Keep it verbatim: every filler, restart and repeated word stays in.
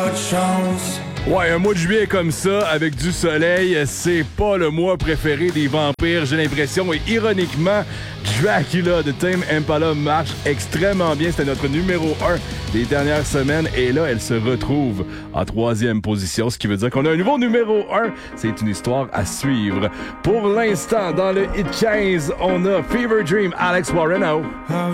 de chance. Ouais, un mois de juillet comme ça, avec du soleil, c'est pas le mois préféré des vampires, j'ai l'impression. Et ironiquement, Dracula de Tame Impala marche extrêmement bien. C'était notre numéro un des dernières semaines. Et là, elle se retrouve en troisième position, ce qui veut dire qu'on a un nouveau numéro un. C'est une histoire à suivre. Pour l'instant, dans le Hit quinze, on a Fever Dream, Alex Warreno.